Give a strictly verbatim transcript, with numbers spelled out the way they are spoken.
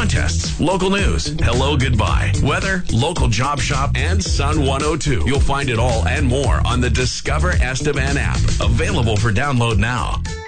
contests, local news, hello, goodbye, weather, local job shop, and Sun one oh two. You'll find it all and more on the Discover Esteban app, available for download now.